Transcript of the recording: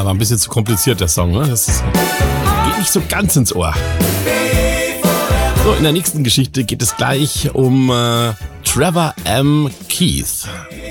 Ja, war ein bisschen zu kompliziert, der Song. Ne? Das geht nicht so ganz ins Ohr. So, in der nächsten Geschichte geht es gleich um Trevor M. Keith.